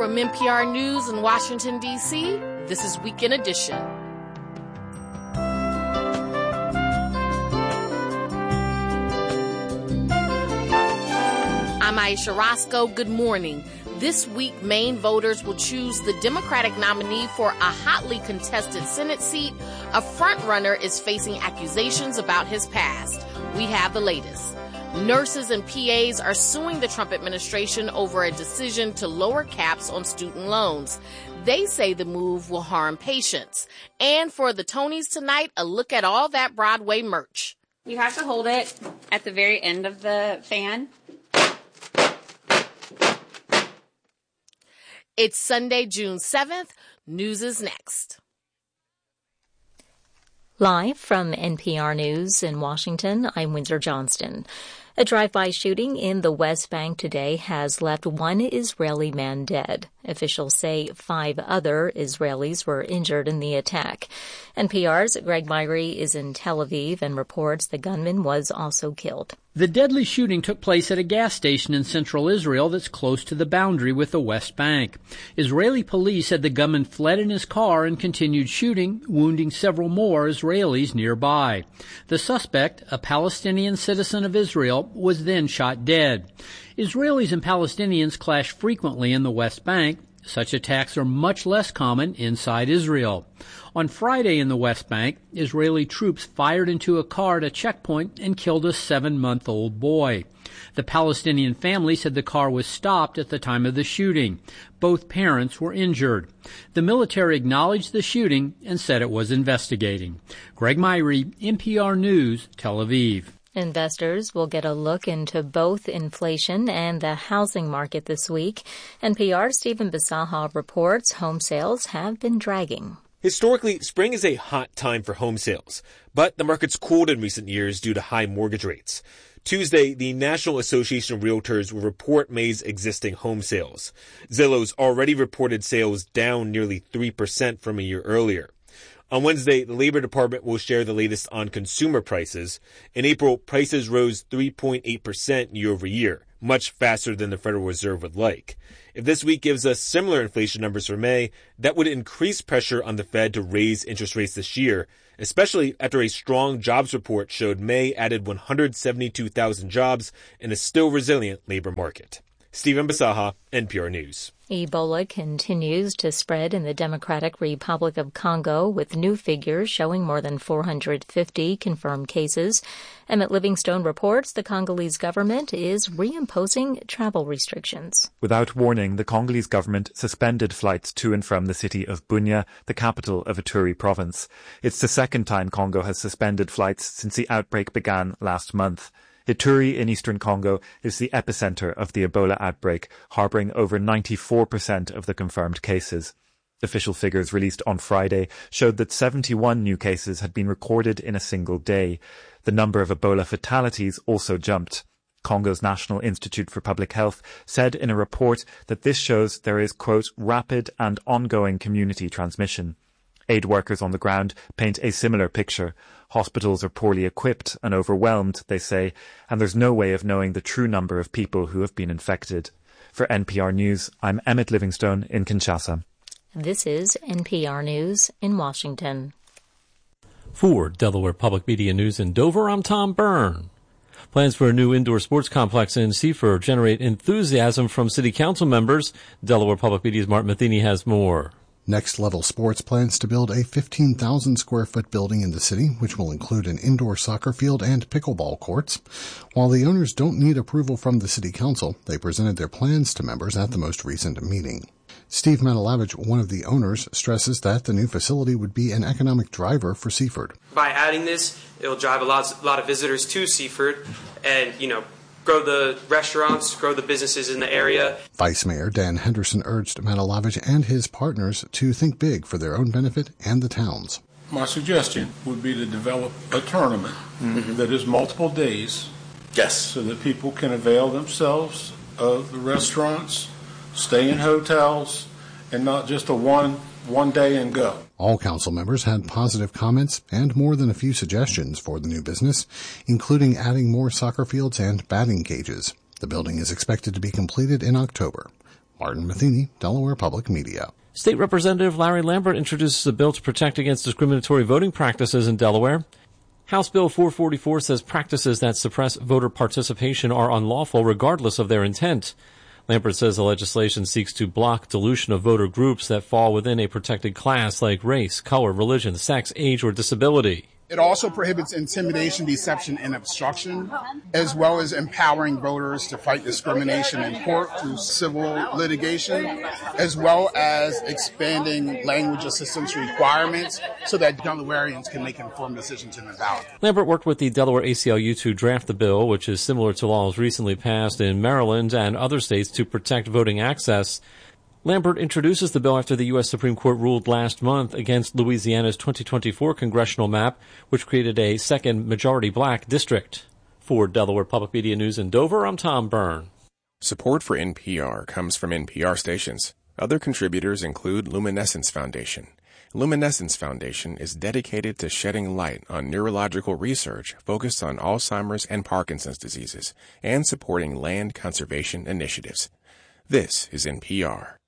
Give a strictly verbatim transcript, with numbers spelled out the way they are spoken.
From N P R News in Washington, D C, this is Weekend Edition. I'm Aisha Roscoe. Good morning. This week, Maine voters will choose the Democratic nominee for a hotly contested Senate seat. A frontrunner is facing accusations about his past. We have the latest. Nurses and P As are suing the Trump administration over a decision to lower caps on student loans. They say the move will harm patients. And for the Tonys tonight, a look at all that Broadway merch. You have to hold it at the very end of the fan. It's Sunday, June seventh. News is next. Live from N P R News in Washington, I'm Windsor Johnston. A drive-by shooting in the West Bank today has left one Israeli man dead. Officials say five other Israelis were injured in the attack. N P R's Greg Myrie is in Tel Aviv and reports the gunman was also killed. The deadly shooting took place at a gas station in central Israel that's close to the boundary with the West Bank. Israeli police said the gunman fled in his car and continued shooting, wounding several more Israelis nearby. The suspect, a Palestinian citizen of Israel, was then shot dead. Israelis and Palestinians clash frequently in the West Bank. Such attacks are much less common inside Israel. On Friday in the West Bank, Israeli troops fired into a car at a checkpoint and killed a seven-month-old boy. The Palestinian family said the car was stopped at the time of the shooting. Both parents were injured. The military acknowledged the shooting and said it was investigating. Greg Myrie, N P R News, Tel Aviv. Investors will get a look into both inflation and the housing market this week. N P R's Stephen Bisaha reports home sales have been dragging. Historically, spring is a hot time for home sales, but the market's cooled in recent years due to high mortgage rates. Tuesday, the National Association of Realtors will report May's existing home sales. Zillow's already reported sales down nearly three percent from a year earlier. On Wednesday, the Labor Department will share the latest on consumer prices. In April, prices rose three point eight percent year over year, much faster than the Federal Reserve would like. If this week gives us similar inflation numbers for May, that would increase pressure on the Fed to raise interest rates this year, especially after a strong jobs report showed May added one hundred seventy-two thousand jobs in a still resilient labor market. Stephen Bisaha, N P R News. Ebola continues to spread in the Democratic Republic of Congo, with new figures showing more than four hundred fifty confirmed cases. Emmett Livingstone reports the Congolese government is reimposing travel restrictions. Without warning, the Congolese government suspended flights to and from the city of Bunia, the capital of Ituri province. It's the second time Congo has suspended flights since the outbreak began last month. Ituri in eastern Congo is the epicenter of the Ebola outbreak, harboring over ninety-four percent of the confirmed cases. Official figures released on Friday showed that seventy-one new cases had been recorded in a single day. The number of Ebola fatalities also jumped. Congo's National Institute for Public Health said in a report that this shows there is, quote, rapid and ongoing community transmission. Aid workers on the ground paint a similar picture. Hospitals are poorly equipped and overwhelmed, they say, and there's no way of knowing the true number of people who have been infected. For N P R News, I'm Emmett Livingstone in Kinshasa. This is N P R News in Washington. For Delaware Public Media News in Dover, I'm Tom Byrne. Plans for a new indoor sports complex in Seaford generate enthusiasm from city council members. Delaware Public Media's Martin Matheny has more. Next Level Sports plans to build a fifteen thousand square foot building in the city, which will include an indoor soccer field and pickleball courts. While the owners don't need approval from the city council, they presented their plans to members at the most recent meeting. Steve Matalavich, one of the owners, stresses that the new facility would be an economic driver for Seaford. By adding this, it'll drive a lot, a lot of visitors to Seaford and, you know, grow the restaurants, grow the businesses in the area. Vice Mayor Dan Henderson urged Matalavich and his partners to think big for their own benefit and the town's. My suggestion would be to develop a tournament mm-hmm. that is multiple days. Yes. So that people can avail themselves of the restaurants, stay in hotels, and not just a one one day and go. All council members had positive comments and more than a few suggestions for the new business, including adding more soccer fields and batting cages. The building is expected to be completed in October. Martin Matheny, Delaware Public Media. State Representative Larry Lambert introduces a bill to protect against discriminatory voting practices in Delaware. House Bill four forty-four says practices that suppress voter participation are unlawful regardless of their intent. Lambert says the legislation seeks to block dilution of voter groups that fall within a protected class like race, color, religion, sex, age, or disability. It also prohibits intimidation, deception, and obstruction, as well as empowering voters to fight discrimination in court through civil litigation, as well as expanding language assistance requirements so that Delawareans can make informed decisions in the ballot. Lambert worked with the Delaware A C L U to draft the bill, which is similar to laws recently passed in Maryland and other states to protect voting access. Lambert introduces the bill after the U S Supreme Court ruled last month against Louisiana's twenty twenty-four congressional map, which created a second majority black district. For Delaware Public Media News in Dover, I'm Tom Byrne. Support for N P R comes from N P R stations. Other contributors include Luminescence Foundation. Luminescence Foundation is dedicated to shedding light on neurological research focused on Alzheimer's and Parkinson's diseases and supporting land conservation initiatives. This is N P R.